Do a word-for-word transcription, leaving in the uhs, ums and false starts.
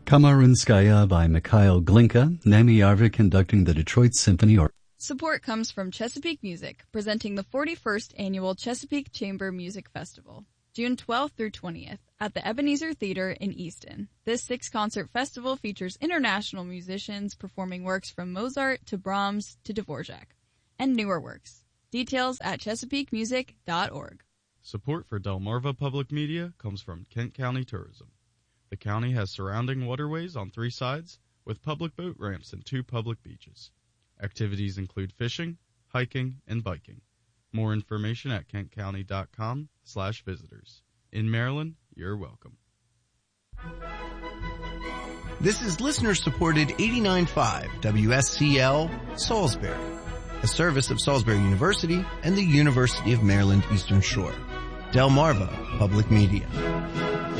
Kamarunskaya by Mikhail Glinka, Nami Yarvik conducting the Detroit Symphony Orchestra. Support comes from Chesapeake Music, presenting the forty-first Annual Chesapeake Chamber Music Festival, June twelfth through twentieth, at the Ebenezer Theater in Easton. This six-concert festival features international musicians performing works from Mozart to Brahms to Dvorak, and newer works. Details at chesapeake music dot org. Support for Delmarva Public Media comes from Kent County Tourism. The county has surrounding waterways on three sides, with public boat ramps and two public beaches. Activities include fishing, hiking, and biking. More information at kentcounty.com slash visitors. In Maryland, you're welcome. This is listener-supported eighty-nine point five W S C L Salisbury, a service of Salisbury University and the University of Maryland Eastern Shore. Delmarva Public Media.